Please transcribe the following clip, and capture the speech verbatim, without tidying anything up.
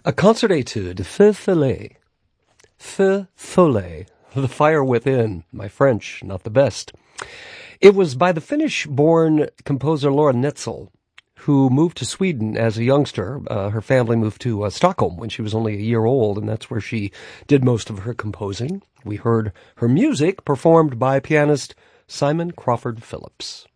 A concert etude, Feu Follet. Feu Follet, The Fire Within. My French, not the best. It was by the Finnish-born composer Laura Netzel, who moved to Sweden as a youngster. Uh, her family moved to uh, Stockholm when she was only a year old, and that's where she did most of her composing. We heard her music performed by pianist Simon Crawford Phillips.